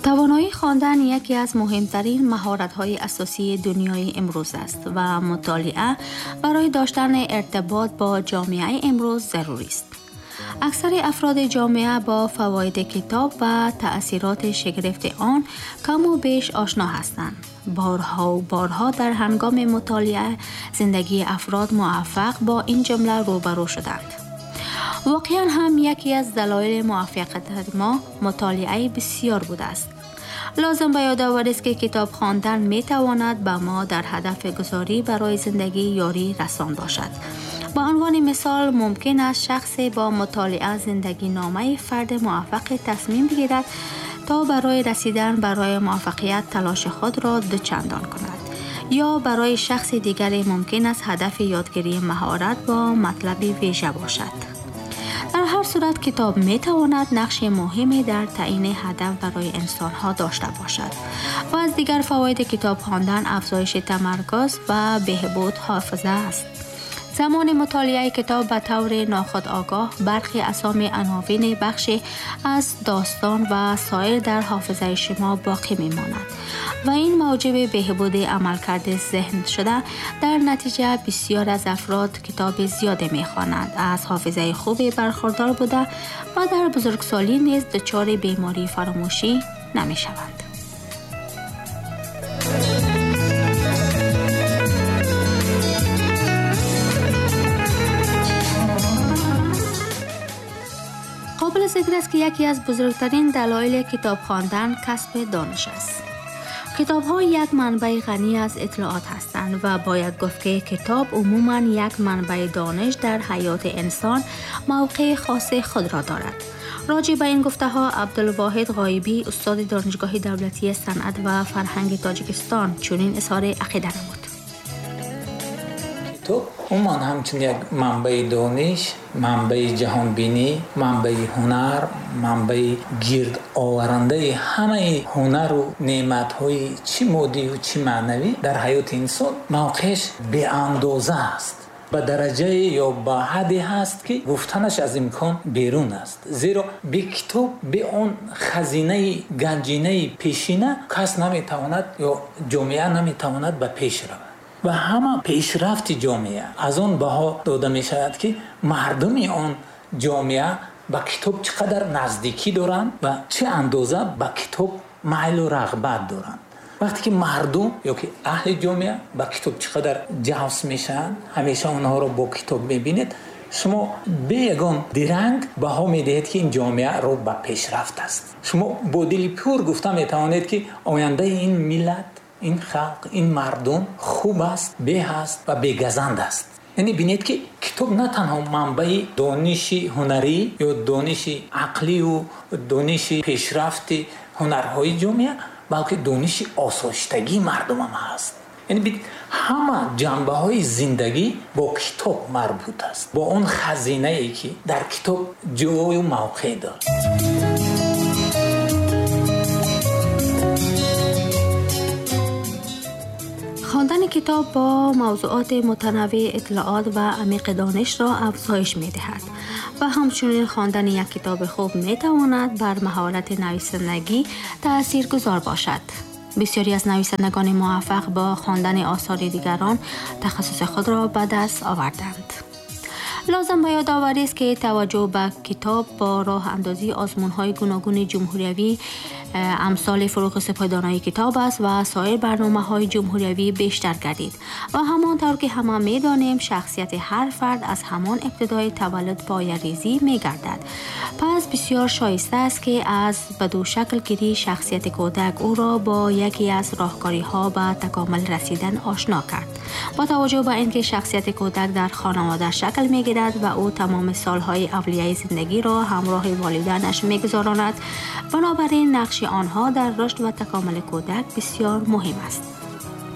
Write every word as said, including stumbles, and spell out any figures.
توانایی خواندن یکی از مهمترین مهارت‌های اساسی دنیای امروز است و مطالعه برای داشتن ارتباط با جامعه امروز ضروری است. اکثر افراد جامعه با فواید کتاب و تأثیرات شگرف آن کم و بیش آشنا هستند. بارها و بارها در هنگام مطالعه زندگی افراد موفق با این جمله روبرو شدند. واقعاً هم یکی از دلایل موفقیت ما مطالعه بسیار بوده است. لازم به یاد آورید است که کتاب خواندن می تواند به ما در هدف گذاری برای زندگی یاری رسان باشد. با عنوان مثال ممکن است شخصی با مطالعه زندگی نامه فرد موفق تصمیم بگیرد تا برای رسیدن برای موفقیت تلاش خود را دوچندان کند، یا برای شخص دیگری ممکن است هدف یادگیری مهارت با مطلب ویژه باشد. در هر صورت کتاب می تواند نقش مهمی در تعیین هدف برای انسان‌ها داشته باشد و از دیگر فواید کتاب خواندن افزایش تمرکز و بهبود حافظه است. زمان مطالعه کتاب به طور ناخودآگاه برخی اسامی عناوین بخشی از داستان و سایر در حافظه شما باقی می‌ماند و این موجب بهبود عملکرد ذهن شده. در نتیجه بسیار از افراد کتاب زیاده می‌خوانند، از حافظه خوبی برخوردار بوده و در بزرگسالی نیز دچار بیماری فراموشی نمی‌شوند. قابل ذکر است که یکی از بزرگترین دلایل کتاب خواندن کسب دانش است. کتاب‌ها یک منبع غنی از اطلاعات هستند و باید گفت که کتاب عموماً یک منبع دانش در حیات انسان موقع خاص خود را دارد. راجع به این گفته ها عبدالواحد غایبی استاد دانشگاه دولتی صنعت و فرهنگ تاجیکستان چنین اظهار عقیده نمود. تو عموما همچون یک منبع دانش، منبع جهانبینی، منبع هنر، منبع گرد آورنده همه هنر و نعمت‌های چی مادی و چی معنوی در حیات انسان موقعش به اندازه است. به درجه یا به حدی هست که گفتنش از امکان بیرون است. زیرا به کتاب به آن خزینه گنجینه پیشینه کس نمیتواند یا جامعه نمیتواند به پیش رود. و همه پیشرفت جامعه از آن بها داده می شود که مردم آن جامعه با کتاب چقدر نزدیکی دارند و چه اندازه با کتاب میل و رغبت دارند. وقتی که مردم یا که اهل جامعه با کتاب چقدر جوس میشن، همیشه اونها رو با کتاب میبینید، شما به یگان درنگ بها میدهید که این جامعه رو به پیشرفت است. شما با دل پر گفته میتوانید که آینده این ملت، این خلق، این مردم خوب است، به است و بگزند است. یعنی بینید که کتاب نه تنها منبع دانش هنری یا دانش عقلی و دانش پیشرفت هنرهای جامعه، بلکه دانش آسایشتگی مردم هم هست. یعنی بینید همه جنبه های زندگی با کتاب مربوط است، با اون خزینه ای که در کتاب جای و موقع دارد. خواندن کتاب با موضوعات متنوع اطلاعات و عمیق دانش را افزایش می‌دهد و همچنین خواندن یک کتاب خوب می‌تواند بر مهارت نویسندگی تأثیرگذار باشد. بسیاری از نویسندگان موفق با خواندن آثار دیگران تخصص خود را به دست آوردند. لازم به یاد آوری است که توجه به کتاب با راه اندازی آزمون‌های گوناگون جمهوریوی امثال فروغ سپاهدانای کتاب است و سایر برنامه‌های جمهوریوی بیشتر گردید و همانطور که همه می‌دانیم شخصیت هر فرد از همان ابتدای تولد پایه‌ریزی می‌گردد. پس بسیار شایسته است که از بدو شکل گیری شخصیت کودک او را با یکی از راهکاری‌ها به تکامل رسیدن آشنا کرد. با توجه به اینکه شخصیت کودک در خانواده شکل می‌گیرد و او تمام سال‌های اولیه زندگی را همراه والدینش می‌گذراند، بنابراین نقش آنها در رشد و تکامل کودک بسیار مهم است.